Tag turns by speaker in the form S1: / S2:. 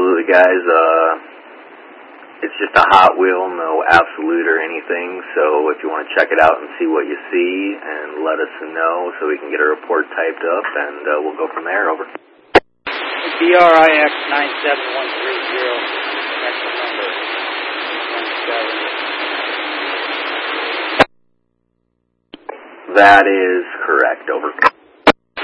S1: absolutely, guys. It's just a Hot Wheel, no absolute or anything. So if you want to check it out and see what you see, and let us know so we can get a report typed up, and we'll go from there. Over.
S2: BRIX 97130. Next number 17.
S1: That is correct. Over.